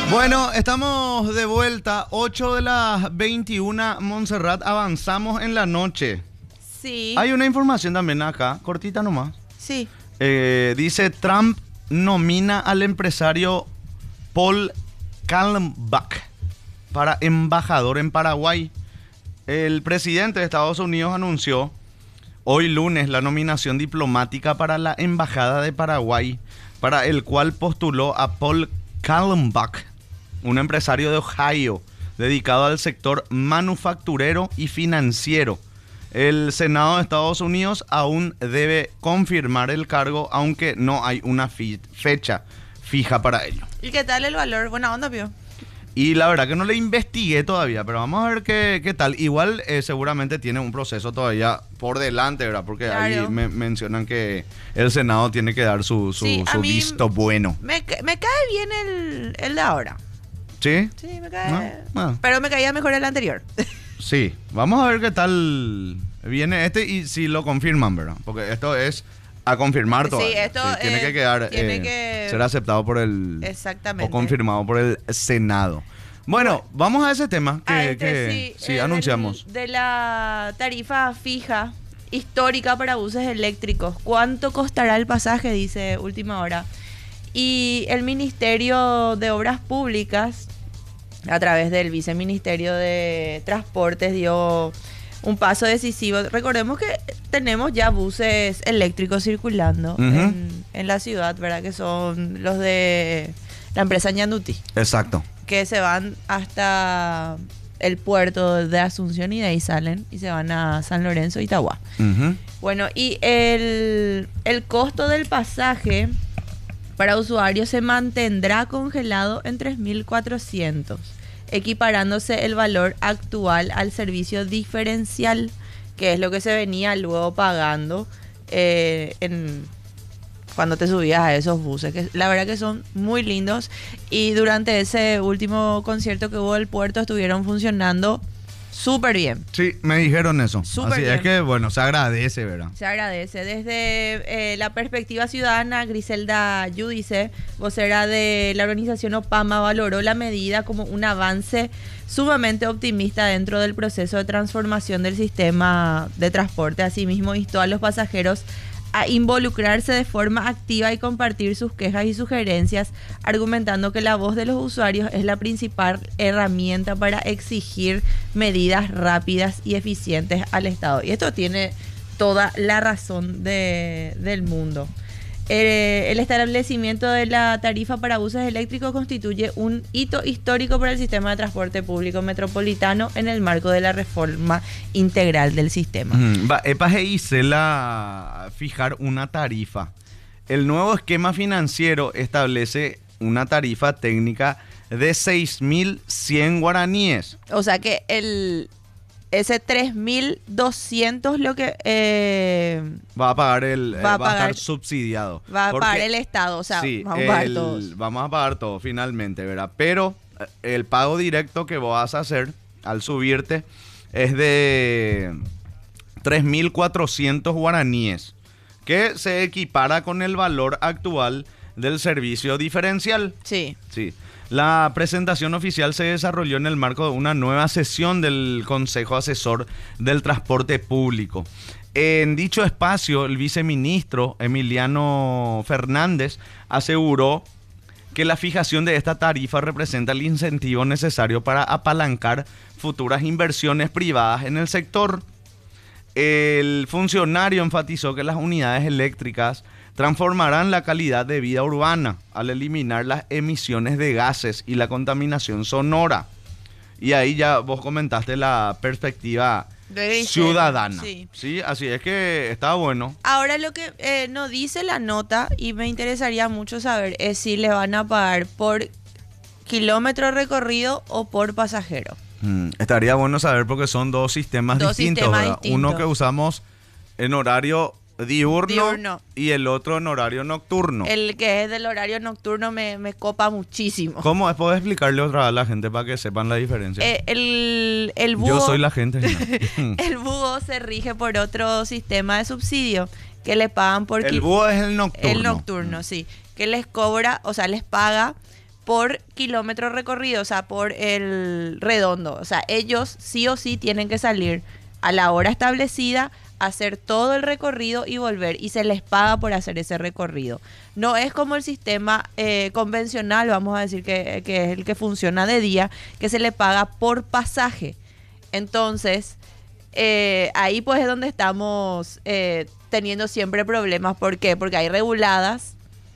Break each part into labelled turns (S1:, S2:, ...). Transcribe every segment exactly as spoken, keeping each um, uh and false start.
S1: Bueno, estamos de vuelta, ocho de las veintiuna, Montserrat, avanzamos en la noche.
S2: Sí.
S1: Hay una información también acá, cortita nomás.
S2: Sí.
S1: Eh, dice, Trump nomina al empresario Paul Kalmbach para embajador en Paraguay. El presidente de Estados Unidos anunció hoy lunes la nominación diplomática para la embajada de Paraguay, para el cual postuló a Paul Kalmbach, un empresario de Ohio dedicado al sector manufacturero y financiero. El Senado de Estados Unidos aún debe confirmar el cargo, aunque no hay una fi- fecha fija para ello.
S2: ¿Y qué tal el valor? Buena onda, Pío.
S1: Y la verdad que no le investigué todavía, pero vamos a ver qué, qué tal. Igual eh, seguramente tiene un proceso todavía por delante, ¿verdad? Porque
S2: Claro.
S1: ahí me, mencionan que el Senado tiene que dar su, su,
S2: Sí, a
S1: su
S2: mí
S1: visto bueno.
S2: Me, ca- me cae bien el, el de ahora.
S1: ¿Sí?
S2: Sí, me cae.
S1: ¿No? Ah.
S2: Pero me caía mejor el anterior.
S1: Sí, vamos a ver qué tal viene este y si lo confirman, ¿verdad? Porque esto es a confirmar
S2: Sí,
S1: todavía.
S2: esto,
S1: tiene
S2: eh,
S1: que quedar,
S2: tiene
S1: eh,
S2: que-
S1: ser aceptado por el...
S2: Exactamente.
S1: O confirmado por el Senado. Bueno, vamos a ese tema que,
S2: Ah, este,
S1: que
S2: sí,
S1: sí,
S2: eh,
S1: anunciamos.
S2: del- de la tarifa fija histórica para buses eléctricos. ¿Cuánto costará el pasaje? Dice Última Hora. Y el Ministerio de Obras Públicas, a través del Viceministerio de Transportes, dio un paso decisivo. Recordemos que tenemos ya buses eléctricos circulando
S1: Ujú.
S2: en, en la ciudad, ¿verdad? Que son los de la empresa Ñanduti,
S1: Exacto.
S2: que se van hasta el puerto de Asunción y de ahí salen y se van a San Lorenzo y Itagua.
S1: Ujú.
S2: Bueno, y el, el costo del pasaje para usuarios se mantendrá congelado en tres mil cuatrocientos, equiparándose el valor actual al servicio diferencial, que es lo que se venía luego pagando eh, en cuando te subías a esos buses, que la verdad que son muy lindos. Y durante ese último concierto que hubo del puerto estuvieron funcionando súper bien.
S1: Sí, me dijeron eso.
S2: Súper
S1: Así
S2: bien.
S1: es que, bueno, se agradece, ¿verdad?
S2: Se agradece. Desde eh, la perspectiva ciudadana, Griselda Yudice, vocera de la organización OPAMA, valoró la medida como un avance sumamente optimista dentro del proceso de transformación del sistema de transporte. Asimismo, instó a los pasajeros a involucrarse de forma activa y compartir sus quejas y sugerencias, argumentando que la voz de los usuarios es la principal herramienta para exigir medidas rápidas y eficientes al Estado. Y esto tiene toda la razón de, del mundo. Eh, el establecimiento de la tarifa para buses eléctricos constituye un hito histórico para el sistema de transporte público metropolitano en el marco de la reforma integral del sistema.
S1: Mm, va, epa, hice la fijar una tarifa. El nuevo esquema financiero establece una tarifa técnica de seis mil cien guaraníes.
S2: O sea que el ese tres mil doscientos lo que eh,
S1: Va a pagar el...
S2: Va
S1: eh,
S2: a
S1: Va a,
S2: pagar-
S1: estar subsidiado.
S2: va a
S1: Porque-
S2: pagar el Estado. O sea,
S1: sí,
S2: vamos a pagar
S1: el-
S2: todos.
S1: vamos a pagar todo finalmente, ¿verdad? Pero eh, el pago directo que vas a hacer al subirte es de tres mil cuatrocientos guaraníes, que se equipara con el valor actual del servicio diferencial.
S2: Sí.
S1: Sí. La presentación oficial se desarrolló en el marco de una nueva sesión del Consejo Asesor del Transporte Público. En dicho espacio, el viceministro Emiliano Fernández aseguró que la fijación de esta tarifa representa el incentivo necesario para apalancar futuras inversiones privadas en el sector. El funcionario enfatizó que las unidades eléctricas transformarán la calidad de vida urbana al eliminar las emisiones de gases y la contaminación sonora. Y ahí ya vos comentaste la perspectiva
S2: De Griselda,
S1: ciudadana.
S2: sí.
S1: Sí, así es que está bueno.
S2: Ahora lo que eh, nos dice la nota, y me interesaría mucho saber, es si le van a pagar por kilómetro recorrido o por pasajero.
S1: Mm, estaría bueno saber porque son dos sistemas
S2: Dos
S1: distintos,
S2: sistemas
S1: ¿verdad?
S2: distintos.
S1: Uno que usamos en horario diurno,
S2: Diurno.
S1: y el otro en horario nocturno.
S2: El que es del horario nocturno me, me copa muchísimo.
S1: ¿Cómo es? ¿Puedo explicarle otra vez a la gente para que sepan la diferencia?
S2: Eh, el, el búho,
S1: Yo soy la gente. ¿no?
S2: el búho se rige por otro sistema de subsidio que le pagan por
S1: El
S2: ki-
S1: búho es el nocturno.
S2: el nocturno, sí, que les cobra, o sea, les paga por kilómetro recorrido, o sea, por el redondo. O sea, ellos sí o sí tienen que salir a la hora establecida, hacer todo el recorrido y volver, y se les paga por hacer ese recorrido. No es como el sistema eh, convencional, vamos a decir que, que es el que funciona de día, que se le paga por pasaje. Entonces, eh, ahí pues es donde estamos eh, teniendo siempre problemas. ¿Por qué? Porque hay reguladas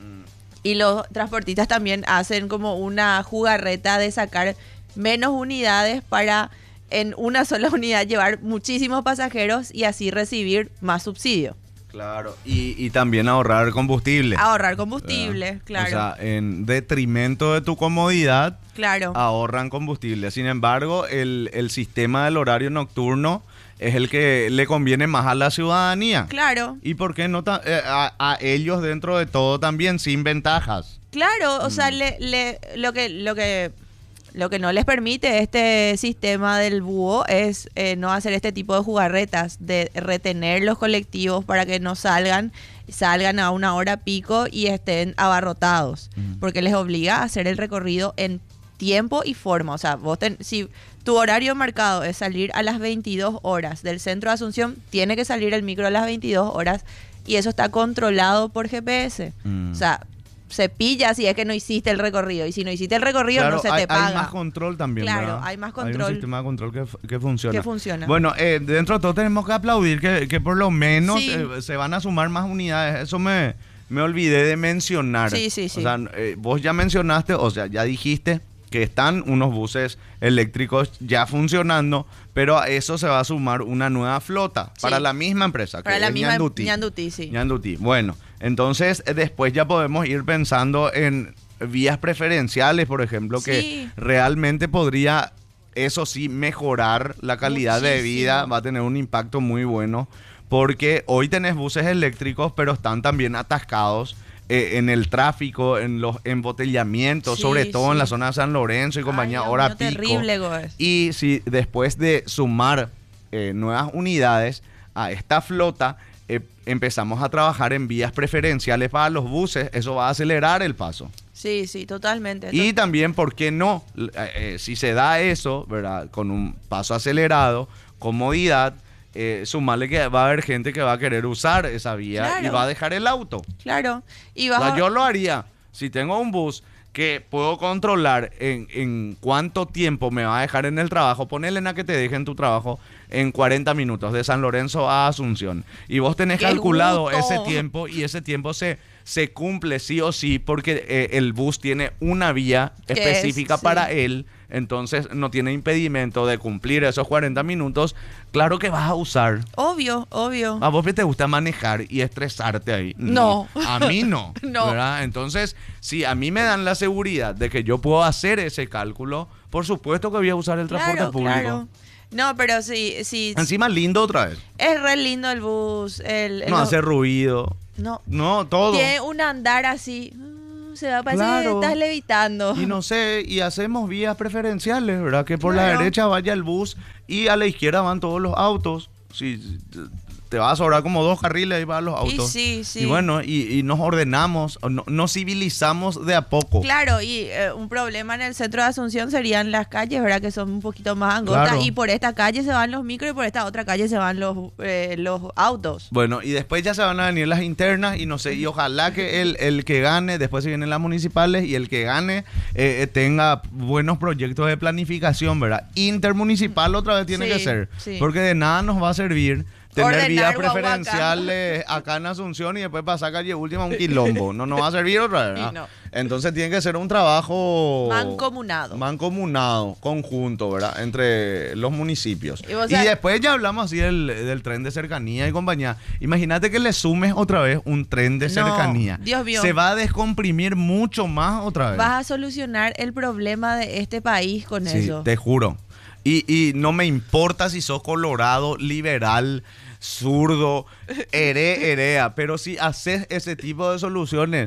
S2: y los transportistas también hacen como una jugarreta de sacar menos unidades para en una sola unidad llevar muchísimos pasajeros y así recibir más subsidio.
S1: Claro, y, y también ahorrar combustible.
S2: Ahorrar combustible, claro.
S1: O sea, en detrimento de tu comodidad,
S2: claro,
S1: ahorran combustible. Sin embargo, el, el sistema del horario nocturno es el que le conviene más a la ciudadanía.
S2: Claro.
S1: ¿Y por qué no ta- eh, a, a ellos dentro de todo también, sin ventajas?
S2: Claro, o
S1: Mm.
S2: sea, le, le, lo que... Lo que Lo que no les permite este sistema del búho es eh, no hacer este tipo de jugarretas, de retener los colectivos para que no salgan, salgan a una hora pico y estén abarrotados,
S1: Mm.
S2: porque les obliga a hacer el recorrido en tiempo y forma. O sea, vos ten- si tu horario marcado es salir a las veintidós horas del centro de Asunción, tiene que salir el micro a las veintidós horas y eso está controlado por G P S.
S1: Mm.
S2: O sea, se pilla si es que no hiciste el recorrido. Y si no hiciste el recorrido,
S1: Claro,
S2: no se te
S1: hay,
S2: paga.
S1: hay más control también,
S2: Claro,
S1: ¿verdad?
S2: hay más
S1: Hay
S2: control.
S1: un sistema de control que, f- que funciona.
S2: Que funciona.
S1: Bueno, eh, dentro de todo tenemos que aplaudir que, que por lo menos
S2: Sí.
S1: eh, se van a sumar más unidades. Eso me, me olvidé de mencionar.
S2: Sí, sí, sí.
S1: O sea, eh, vos ya mencionaste, o sea, ya dijiste que están unos buses eléctricos ya funcionando, pero a eso se va a sumar una nueva flota
S2: Sí.
S1: para la misma empresa.
S2: Para
S1: que
S2: la
S1: es
S2: misma
S1: Ñandutí.
S2: Ñandutí, sí.
S1: Ñandutí. Bueno, entonces eh, después ya podemos ir pensando en vías preferenciales, por ejemplo,
S2: Sí.
S1: que realmente podría, eso sí, mejorar la calidad de
S2: Muchísimo.
S1: vida, va a tener un impacto muy bueno, porque hoy tenés buses eléctricos, pero están también atascados eh, en el tráfico, en los embotellamientos,
S2: Sí,
S1: sobre todo en
S2: sí.
S1: la zona de San Lorenzo y compañía,
S2: Ay, Dios
S1: hora
S2: mío,
S1: pico.
S2: terrible, Gómez.
S1: Y si después de sumar eh, nuevas unidades a esta flota, eh, empezamos a trabajar en vías preferenciales para los buses, eso va a acelerar el paso.
S2: Sí, sí, totalmente.
S1: Y también, ¿por qué no? L- eh, eh, si se da eso, ¿verdad? Con un paso acelerado, comodidad, eh, sumarle que va a haber gente que va a querer usar esa vía y
S2: Claro.
S1: va a dejar el auto.
S2: Claro. Y
S1: O
S2: vas
S1: sea,
S2: a-
S1: yo lo haría. Si tengo un bus que puedo controlar en, en cuánto tiempo me va a dejar en el trabajo, ponele en a que te deje en tu trabajo en cuarenta minutos de San Lorenzo a Asunción. Y vos tenés
S2: ¡Qué
S1: calculado
S2: gusto!
S1: ese tiempo y ese tiempo se, se cumple sí o sí porque eh, el bus tiene una vía
S2: Que es,
S1: específica
S2: sí.
S1: para él. Entonces no tiene impedimento de cumplir esos cuarenta minutos. Claro que vas a usar.
S2: Obvio, obvio.
S1: ¿A vos te gusta manejar y estresarte ahí?
S2: No.
S1: A mí no.
S2: No.
S1: ¿Verdad? Entonces, si a mí me dan la seguridad de que yo puedo hacer ese cálculo, por supuesto que voy a usar el transporte
S2: Claro,
S1: público.
S2: claro. No, pero sí, sí.
S1: Encima lindo otra vez.
S2: Es re lindo el bus. El, el-
S1: No hace ruido.
S2: No.
S1: No, todo.
S2: Tiene un andar así. mm, Se va a parecer
S1: Claro.
S2: que estás levitando.
S1: Y no sé, y hacemos vías preferenciales, ¿verdad? Que por la
S2: Claro.
S1: derecha vaya el bus y a la izquierda van todos los autos. Si te va a sobrar como dos carriles, ahí van los autos.
S2: sí, sí.
S1: Y bueno, y, y nos ordenamos, no- nos civilizamos de a poco.
S2: Claro, y eh, un problema en el centro de Asunción serían las calles, ¿verdad? Que son un poquito más angostas.
S1: Claro.
S2: Y por esta calle se van los micros y por esta otra calle se van los, eh, los autos.
S1: Bueno, y después ya se van a venir las internas y no sé, y ojalá que el, el que gane, después se vienen las municipales y el que gane eh, eh, tenga buenos proyectos de planificación, ¿verdad? Intermunicipal otra vez tiene
S2: Sí,
S1: que ser,
S2: sí.
S1: porque de nada nos va a servir tener
S2: Ordenar
S1: vías
S2: Guaguacán.
S1: preferenciales acá en Asunción y después pasar calle última un quilombo. No nos va a servir otra vez, ¿verdad?
S2: Y no.
S1: Entonces tiene que ser un trabajo
S2: Mancomunado.
S1: mancomunado, conjunto, ¿verdad? Entre los municipios.
S2: Y
S1: Y,
S2: vos sabés-
S1: después ya hablamos así del, del tren de cercanía y compañía. Imagínate que le sumes otra vez un tren de
S2: No,
S1: cercanía.
S2: Dios mío.
S1: Se va a descomprimir mucho más otra vez.
S2: Vas a solucionar el problema de este país con
S1: Sí,
S2: eso.
S1: te juro. Y, y no me importa si sos colorado, liberal, zurdo, heré, herea, pero si haces ese tipo de soluciones,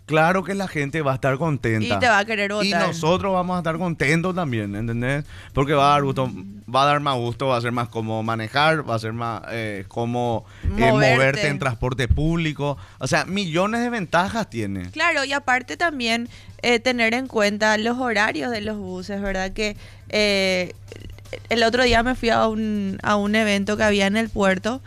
S1: claro que la gente va a estar contenta.
S2: Y te va a querer votar.
S1: Y nosotros vamos a estar contentos también, ¿entendés? Porque va a dar gusto, va a dar más gusto, va a ser más cómodo manejar, va a ser más eh, cómodo eh,
S2: Moverte.
S1: moverte en transporte público. O sea, millones de ventajas tiene.
S2: Claro, y aparte también eh, tener en cuenta los horarios de los buses, ¿verdad? Que eh, el otro día me fui a un, a un evento que había en el puerto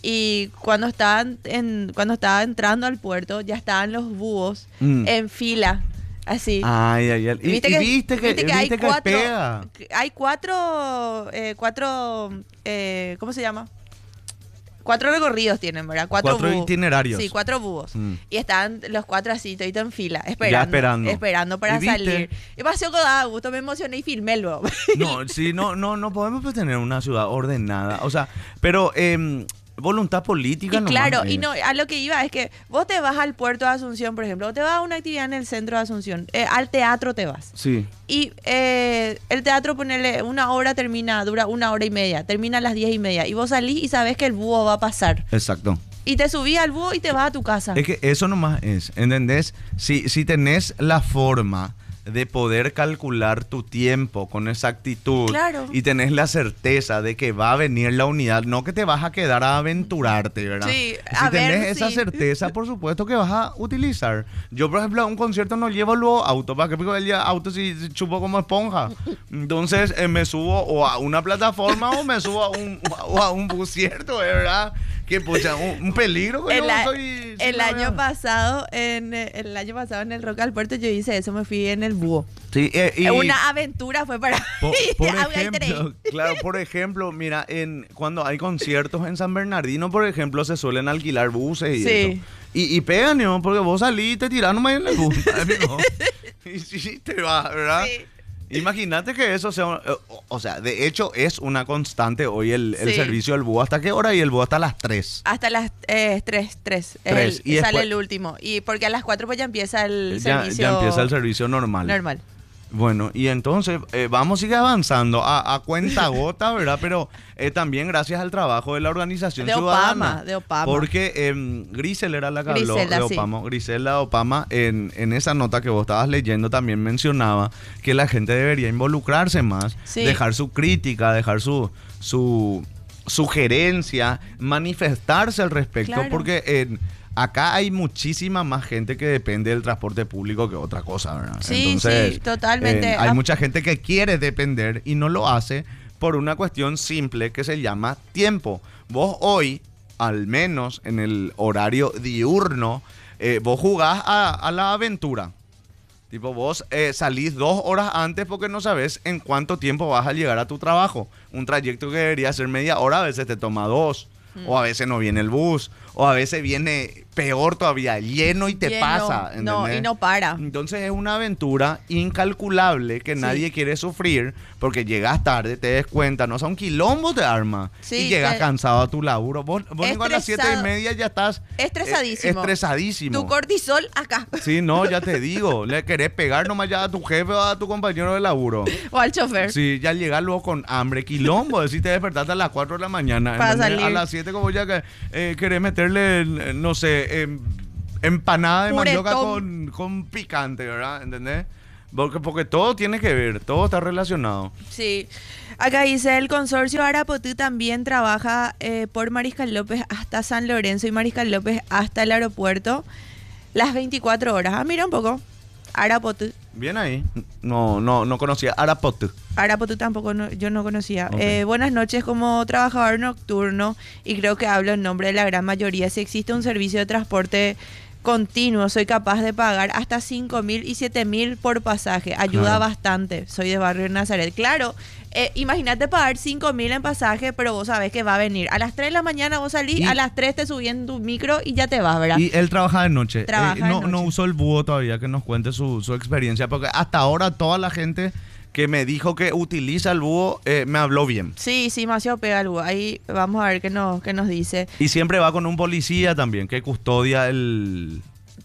S2: y cuando estaban en, cuando estaba entrando al puerto ya estaban los búhos
S1: Mm.
S2: en fila, así.
S1: Ay, ay, ay. Y,
S2: Y viste
S1: y
S2: que,
S1: viste que,
S2: viste que hay
S1: viste que
S2: cuatro,
S1: pega.
S2: hay cuatro, eh, cuatro, eh, ¿cómo se llama? Cuatro recorridos tienen, ¿verdad? Cuatro,
S1: Cuatro
S2: búhos.
S1: itinerarios.
S2: Sí, cuatro búhos.
S1: Mm.
S2: Y están los cuatro así, todito en fila, esperando.
S1: Ya esperando.
S2: Esperando para
S1: ¿Y viste?
S2: salir. Y pasó con daba gusto, me emocioné y filmé luego.
S1: No, sí, no, no, no podemos pues tener una ciudad ordenada. O sea, pero eh, voluntad política
S2: Y
S1: nomás
S2: claro,
S1: es.
S2: y no, a lo que iba es que vos te vas al puerto de Asunción, por ejemplo, o te vas a una actividad en el centro de Asunción, eh, al teatro te vas.
S1: Sí.
S2: Y eh, el teatro, ponerle una hora termina, dura una hora y media, termina a las diez y media. Y vos salís y sabés que el búho va a pasar.
S1: Exacto.
S2: Y te subís al búho y te vas a tu casa.
S1: Es que eso nomás es, ¿entendés? Si, si tenés la forma de poder calcular tu tiempo con exactitud
S2: Claro.
S1: y tenés la certeza de que va a venir la unidad, no que te vas a quedar a aventurarte, ¿verdad?
S2: Sí,
S1: si
S2: a
S1: tenés
S2: ver,
S1: esa
S2: sí.
S1: certeza, por supuesto que vas a utilizar. Yo, por ejemplo, a un concierto no llevo luego auto, ¿para qué? Porque el auto si si chupo como esponja. Entonces eh, me subo o a una plataforma o me subo a un, o a un bus, ¿cierto? ¿Verdad? Que pucha, un, un peligro que
S2: El,
S1: yo
S2: a-
S1: soy...
S2: el
S1: sí,
S2: año
S1: ¿verdad?
S2: pasado, en eh, el año pasado en el Rock al Puerto yo hice eso, me fui en el búho.
S1: Sí, eh, y-
S2: Una aventura fue para
S1: Po- por,
S2: Ah, ahí tenéis.
S1: ejemplo, claro, por ejemplo, mira, en cuando hay conciertos en San Bernardino, por ejemplo, se suelen alquilar buses y
S2: Sí.
S1: eso. Y, y pegan, ¿no? Porque vos salís y te tirás nomás en el bus, ¿no? Y sí, te vas, ¿verdad?
S2: Sí.
S1: Imagínate que eso sea, un- o, o sea, de hecho es una constante hoy el, el
S2: Sí.
S1: servicio del bus. ¿Hasta qué hora? Y el bus hasta las tres.
S2: Hasta las eh, tres, tres.
S1: Tres.
S2: El-
S1: Y
S2: sale
S1: después-
S2: el último. Y porque a las cuatro pues ya empieza el
S1: Ya,
S2: servicio
S1: ya empieza el servicio normal.
S2: normal.
S1: Bueno, y entonces eh, vamos a seguir avanzando a, a cuenta gota, ¿verdad? Pero eh, también gracias al trabajo de la organización
S2: De
S1: ciudadana.
S2: Opama, de Opama.
S1: Porque eh, Grisel era la que habló
S2: Griselda,
S1: de
S2: sí.
S1: Opama. Griselda Opama, en, en esa nota que vos estabas leyendo, también mencionaba que la gente debería involucrarse más,
S2: Sí.
S1: dejar su crítica, dejar su, su sugerencia, manifestarse al respecto,
S2: Claro.
S1: porque... eh, acá hay muchísima más gente que depende del transporte público que otra cosa, ¿verdad?
S2: Sí, sí, totalmente.
S1: eh, hay
S2: Ah.
S1: mucha gente que quiere depender y no lo hace por una cuestión simple que se llama tiempo. Vos hoy, al menos en el horario diurno, eh, vos jugás a, a la aventura. Tipo, vos eh, salís dos horas antes porque no sabes en cuánto tiempo vas a llegar a tu trabajo. Un trayecto que debería ser media hora, a veces te toma dos. O a veces no viene el bus. O a veces viene peor todavía, lleno y te
S2: Lleno.
S1: pasa.
S2: No,
S1: ¿entendés?
S2: y no para.
S1: Entonces es una aventura incalculable que
S2: Sí.
S1: nadie quiere sufrir porque llegas tarde, te des cuenta, no, o sea, un quilombo te arma.
S2: Sí,
S1: y llegas
S2: te-
S1: cansado a tu laburo. Vos, vos a las siete y
S2: Estresado.
S1: media ya estás eh,
S2: Estresadísimo.
S1: estresadísimo.
S2: Tu cortisol acá.
S1: Sí, no, ya te digo, le querés pegar nomás ya a tu jefe o a tu compañero de laburo.
S2: O al chofer.
S1: Sí, ya llegas luego con hambre, quilombo, decís te despertaste a las cuatro de la mañana.
S2: Para
S1: ¿entendés?
S2: salir.
S1: A las siete como ya que eh, querés meterle, eh, no sé, em, empanada de mandioca
S2: Puretón.
S1: con, con picante, ¿verdad? ¿Entendés? Porque, porque todo tiene que ver, todo está relacionado.
S2: Sí. Acá dice, el consorcio Arapotú también trabaja eh, por Mariscal López hasta San Lorenzo y Mariscal López hasta el aeropuerto las veinticuatro horas. Ah, mira un poco. Arapotú.
S1: Bien ahí. No, no, no conocía Arapotú.
S2: Arapotú tampoco no- yo no conocía.
S1: Ok.
S2: Eh, buenas noches, como trabajador nocturno, y creo que hablo en nombre de la gran mayoría, si existe un servicio de transporte continuo, soy capaz de pagar hasta cinco mil y siete mil por pasaje. Ayuda
S1: Claro.
S2: bastante. Soy de Barrio Nazaret. Claro, eh, imagínate pagar cinco mil en pasaje, pero vos sabés que va a venir. A las tres de la mañana vos salís,
S1: Y-
S2: a las tres te subís en tu micro y ya te vas, ¿verdad?
S1: Y él trabaja de noche.
S2: Trabaja
S1: Eh,
S2: de
S1: no, no
S2: noche.
S1: usó el búho todavía, que nos cuente su, su experiencia, porque hasta ahora toda la gente que me dijo que utiliza el búho eh, me habló bien.
S2: Sí, sí, demasiado pega algo. Ahí vamos a ver qué nos, qué nos dice.
S1: Y siempre va con un policía también que custodia el,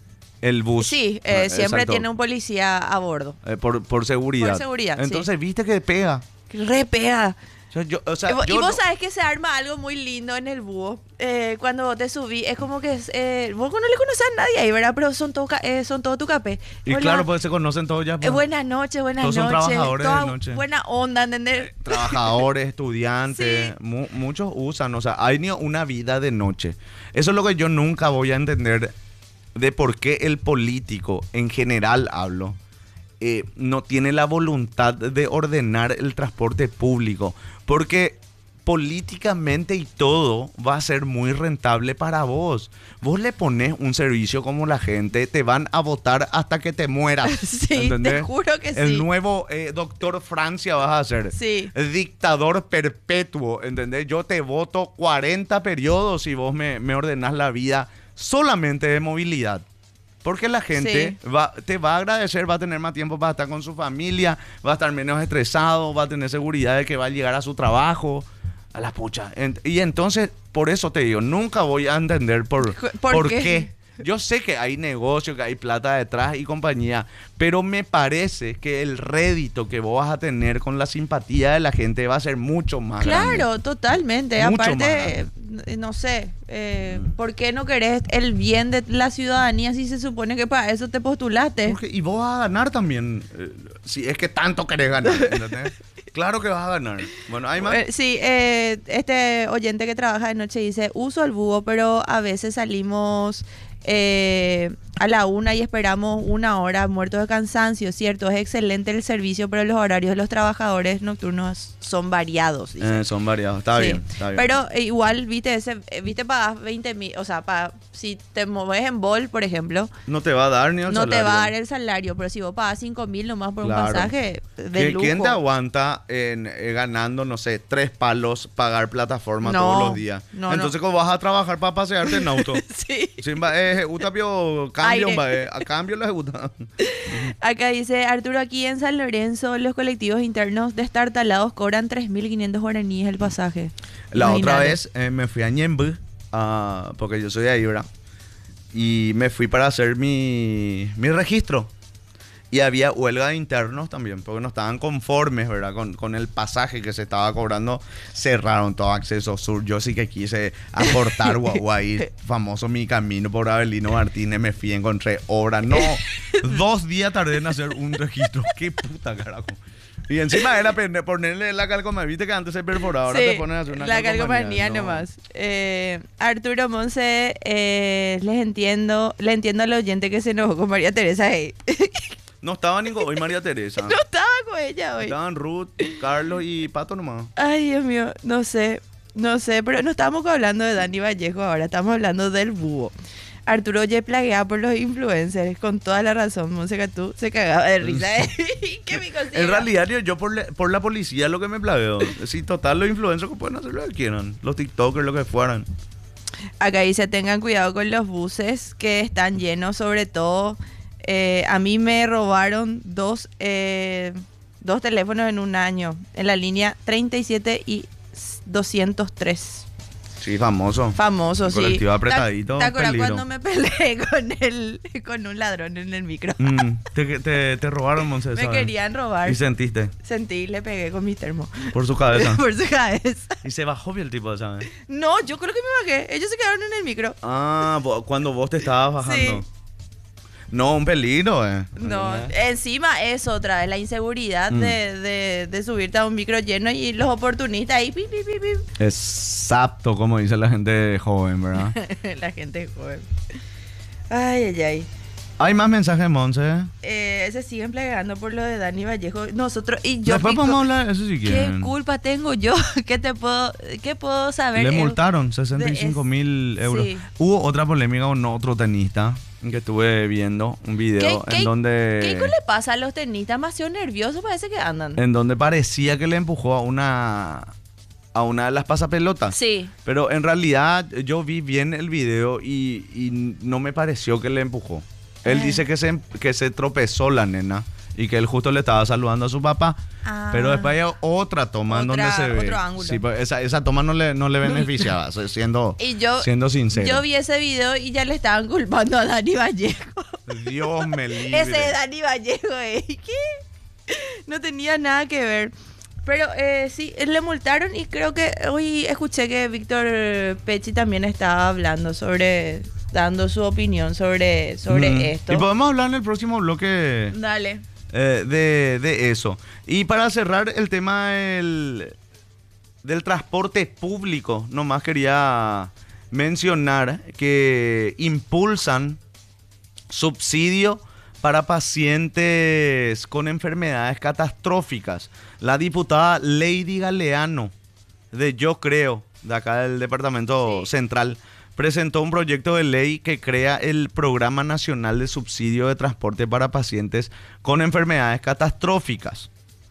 S1: el bus.
S2: Sí, eh,
S1: Eh,
S2: siempre
S1: exacto.
S2: tiene un policía a bordo.
S1: Eh, por, por seguridad.
S2: Por seguridad, sí.
S1: Entonces, viste que pega.
S2: Re pega.
S1: O sea, yo, o sea,
S2: y vos,
S1: yo
S2: y vos
S1: no-
S2: sabés que se arma algo muy lindo en el búho. Eh, cuando vos te subís, es como que es, eh, vos no le conoces a nadie ahí, ¿verdad? Pero son todo, ca- eh, son todo tu capé.
S1: Y
S2: Hola,
S1: claro, pues se conocen todos ya.
S2: eh,
S1: Pues.
S2: buenas noches, buenas
S1: Todos son
S2: noches.
S1: trabajadores de
S2: toda
S1: noche.
S2: buena onda, ¿entendés?
S1: Trabajadores, estudiantes,
S2: Sí.
S1: mu- muchos usan, o sea, hay ni una vida de noche. Eso es lo que yo nunca voy a entender de por qué el político, en general hablo, eh, no tiene la voluntad de ordenar el transporte público. Porque políticamente y todo va a ser muy rentable para vos. Vos le pones un servicio como la gente, te van a votar hasta que te mueras.
S2: Sí,
S1: ¿entendés?
S2: te juro que
S1: El
S2: sí.
S1: nuevo eh, doctor Francia vas a ser.
S2: Sí.
S1: Dictador perpetuo, ¿entendés? Yo te voto cuarenta periodos si vos me, me ordenás la vida solamente de movilidad. Porque la gente va, te va a agradecer, va a tener más tiempo para estar con su familia, va a estar menos estresado, va a tener seguridad de que va a llegar a su trabajo, a la pucha. En- y entonces, por eso te digo, nunca voy a entender por,
S2: ¿Por
S1: por
S2: qué?
S1: qué. Yo sé que hay negocio, que hay plata detrás y compañía, pero me parece que el rédito que vos vas a tener con la simpatía de la gente va a ser mucho más grande.
S2: Claro, totalmente.
S1: Mucho
S2: Aparte, eh, no sé, eh, ¿por qué no querés el bien de la ciudadanía si se supone que para eso te postulaste?
S1: Porque- y vos vas a ganar también, eh, si es que tanto querés ganar, ¿entendés? Claro que vas a ganar. Bueno, hay más.
S2: Eh, sí, eh, este oyente que trabaja de noche dice, uso el búho, pero a veces salimos eh, a la una y esperamos una hora muertos de cansancio, ¿cierto? Es excelente el servicio, pero los horarios de los trabajadores nocturnos son variados. dice.
S1: Eh, son variados, está
S2: Sí.
S1: bien, está bien.
S2: Pero eh, igual, viste, ese, eh, viste, pagas veinte mil, o sea, pa- si te moves en Bol, por ejemplo,
S1: no te va a dar ni el
S2: no te
S1: salario.
S2: va a dar el salario, pero si vos pagas cinco mil nomás por
S1: Claro.
S2: un pasaje, de
S1: ¿Qui-
S2: lujo.
S1: ¿Quién te aguanta en, eh, ganando, no sé, tres palos, pagar plataforma
S2: No,
S1: todos los días?
S2: no,
S1: Entonces,
S2: no.
S1: ¿cómo vas a trabajar para pasearte en auto?
S2: Sí.
S1: Sin va, eh, utapio, cambio,
S2: Aire.
S1: va, eh, a cambio les gusta.
S2: Acá dice Arturo, aquí en San Lorenzo los colectivos internos destartalados cobran tres mil quinientos guaraníes el pasaje.
S1: La otra
S2: Imagínate.
S1: vez eh, me fui a Ñemby, ah, porque yo soy de ahí, ¿verdad? Y me fui para hacer mi, mi registro. Y había huelga de internos también, porque no estaban conformes, ¿verdad? Con, con el pasaje que se estaba cobrando. Cerraron todo acceso sur. Yo sí que quise acortar Guaguay, famoso mi camino por Avelino Martínez. Me fui, encontré obra. No, dos días tardé en hacer un registro. Qué puta carajo. Y encima era pone- ponerle la calcomanía. Viste que antes se perforaba, ahora
S2: Sí,
S1: te ponen a hacer una
S2: la calcomanía
S1: no.
S2: nomás. Eh, Arturo Monse, eh, les entiendo, le entiendo al oyente que se enojó con María Teresa. Hey.
S1: No estaba ni hoy María Teresa.
S2: No estaba con ella hoy.
S1: Estaban Ruth, Carlos y Pato nomás.
S2: Ay, Dios mío, no sé, no sé, pero no estábamos hablando de Dani Vallejo ahora, estamos hablando del búho. Arturo oye plaguea por los influencers, con toda la razón, Monse tú se cagaba de risa. ¿Qué me consigue?
S1: En realidad yo, yo por, le- por la policía lo que me plagueo. Sí, total, los influencers que pueden hacer lo que quieran. Los TikTokers, lo que fueran.
S2: Acá dice, tengan cuidado con los buses que están llenos, sobre todo, eh, a mí me robaron dos, eh, dos teléfonos en un año, en la línea treinta y siete y doscientos tres.
S1: Sí, famoso.
S2: Famoso, sí.
S1: Colectivo apretadito,
S2: ¿Te, te acuerdas
S1: peligro.
S2: cuando me peleé con el, con un ladrón en el micro?
S1: Mm, te, te, te robaron, Monse,
S2: Me
S1: ¿sabes?
S2: querían robar.
S1: Y sentiste
S2: Sentí y le pegué con mi termo.
S1: por su cabeza.
S2: Por su cabeza.
S1: Y se bajó bien el tipo, ¿sabes?
S2: No, yo creo que me bajé. Ellos se quedaron en el micro.
S1: Ah, vo- cuando vos te estabas bajando.
S2: Sí.
S1: No, un peligro, eh.
S2: No, encima es otra vez la inseguridad
S1: Mm.
S2: de, de, de subirte a un micro lleno y los oportunistas ahí, pi, pi, pi, pi.
S1: Exacto, como dice la gente joven, ¿verdad?
S2: La gente joven. Ay, ay, ay.
S1: Hay más mensajes, Monse.
S2: Eh, se siguen plegando por lo de Dani Vallejo. Nosotros, y yo.
S1: Después
S2: pico-
S1: podemos hablar de eso si
S2: ¿Qué
S1: quieren.
S2: culpa tengo yo? ¿Qué te puedo, qué puedo saber?
S1: Le
S2: Eh,
S1: multaron sesenta y cinco mil euros.
S2: sí.
S1: Hubo otra polémica con otro tenista que estuve viendo un video
S2: ¿Qué-
S1: en
S2: qué-
S1: donde
S2: ¿Qué le pasa a los tenistas? Demasiado nerviosos parece que andan.
S1: en donde parecía que le empujó a una a una de las pasapelotas.
S2: Sí.
S1: Pero en realidad yo vi bien el video y, y no me pareció que le empujó. Él
S2: Ah.
S1: dice que se, que se tropezó la nena y que él justo le estaba saludando a su papá.
S2: Ah.
S1: Pero después hay otra toma en donde
S2: Otra-
S1: se ve.
S2: otro ángulo.
S1: Sí, pues esa, esa toma no le, no le beneficiaba, so- siendo,
S2: Y yo,
S1: siendo sincero.
S2: yo vi ese video y ya le estaban culpando a Dani Vallejo.
S1: Dios me libre.
S2: Ese Dani Vallejo, ¿eh? ¿Qué? No tenía nada que ver. Pero eh, sí, le multaron y creo que hoy escuché que Víctor Pecci también estaba hablando sobre, dando su opinión sobre, sobre
S1: Mm.
S2: esto.
S1: Y podemos hablar en el próximo bloque
S2: Dale.
S1: eh, de, de eso. Y para cerrar el tema del, del transporte público, nomás quería mencionar que impulsan subsidio para pacientes con enfermedades catastróficas. La diputada Lady Galeano, de Yo Creo, de acá del Departamento
S2: Sí.
S1: Central, presentó un proyecto de ley que crea el Programa Nacional de Subsidio de Transporte para Pacientes con Enfermedades Catastróficas.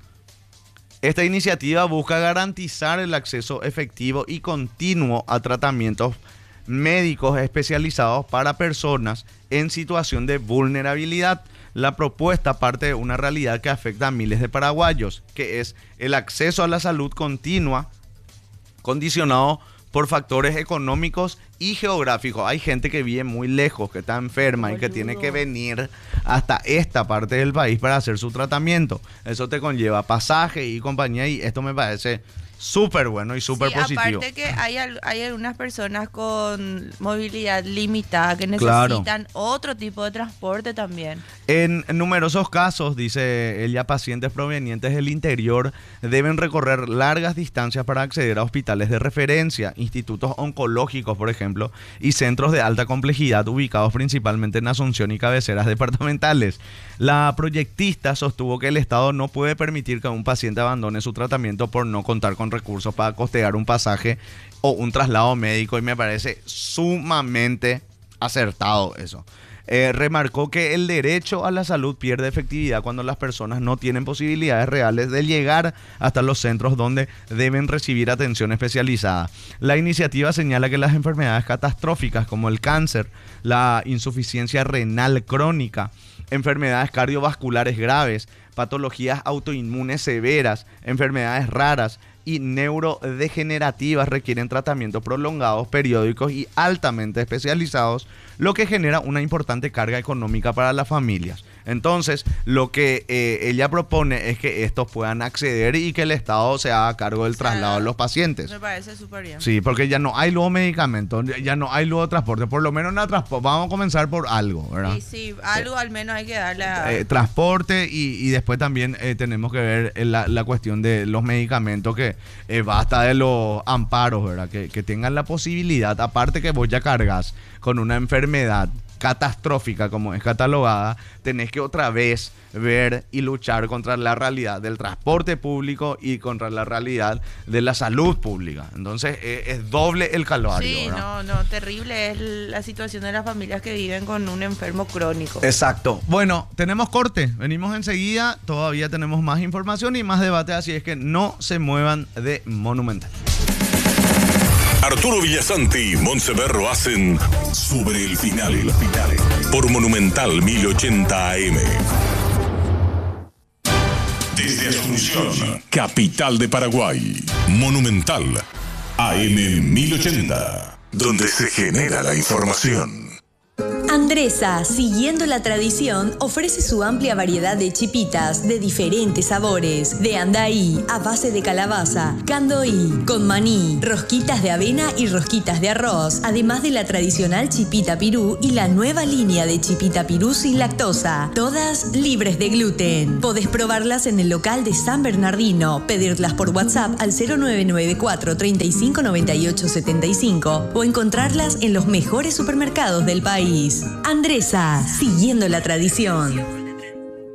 S1: Esta iniciativa busca garantizar el acceso efectivo y continuo a tratamientos médicos especializados para personas en situación de vulnerabilidad. La propuesta parte de una realidad que afecta a miles de paraguayos, que es el acceso a la salud continua, condicionado por factores económicos y geográficos. Hay gente que vive muy lejos, que está enferma y que
S2: Boludo.
S1: tiene que venir hasta esta parte del país para hacer su tratamiento. Eso te conlleva pasaje y compañía, y esto me parece súper bueno y súper
S2: Sí,
S1: positivo.
S2: aparte que hay, al- hay algunas personas con movilidad limitada que
S1: Claro.
S2: necesitan otro tipo de transporte también.
S1: En numerosos casos, dice ella, pacientes provenientes del interior deben recorrer largas distancias para acceder a hospitales de referencia, institutos oncológicos, por ejemplo, y centros de alta complejidad ubicados principalmente en Asunción y cabeceras departamentales. La proyectista sostuvo que el Estado no puede permitir que un paciente abandone su tratamiento por no contar con recursos para costear un pasaje o un traslado médico, y me parece sumamente acertado eso. Eh, remarcó que el derecho a la salud pierde efectividad cuando las personas no tienen posibilidades reales de llegar hasta los centros donde deben recibir atención especializada. La iniciativa señala que las enfermedades catastróficas como el cáncer, la insuficiencia renal crónica, enfermedades cardiovasculares graves, patologías autoinmunes severas, enfermedades raras y neurodegenerativas requieren tratamientos prolongados, periódicos y altamente especializados, lo que genera una importante carga económica para las familias. Entonces, lo que eh, ella propone es que estos puedan acceder y que el Estado se haga cargo del
S2: O sea,
S1: traslado de los pacientes.
S2: Me parece súper bien.
S1: Sí, porque ya no hay luego medicamentos, ya no hay luego transporte, por lo menos en el transporte. Vamos a comenzar por algo, ¿verdad?
S2: Y sí, algo al menos hay que darle a...
S1: Eh, transporte y, y después también eh, tenemos que ver eh, la, la cuestión de los medicamentos, que eh, basta de los amparos, ¿verdad? Que, que tengan la posibilidad, aparte que vos ya cargas con una enfermedad catastrófica como es catalogada, tenés que otra vez ver y luchar contra la realidad del transporte público y contra la realidad de la salud pública. Entonces eh, es doble el calvario,
S2: Sí,
S1: ¿verdad?
S2: no, no, terrible es la situación de las familias que viven con un enfermo crónico.
S1: Exacto. Bueno, tenemos corte. Venimos enseguida. Todavía tenemos más información y más debate, así es que no se muevan de Monumental.
S3: Arturo Villasanti y Montseverro hacen Sobre el Final por Monumental mil ochenta A M. Desde Asunción, capital de Paraguay, Monumental A M mil ochenta, donde se genera la información.
S4: Andresa, siguiendo la tradición, ofrece su amplia variedad de chipitas de diferentes sabores, de andaí, a base de calabaza, candoí, con maní, rosquitas de avena y rosquitas de arroz, además de la tradicional chipita pirú y la nueva línea de chipita pirú sin lactosa, todas libres de gluten. Podés probarlas en el local de San Bernardino, pedirlas por WhatsApp al cero nueve nueve cuatro, treinta y cinco, noventa y ocho, setenta y cinco o encontrarlas en los mejores supermercados del país. Andresa, siguiendo la tradición.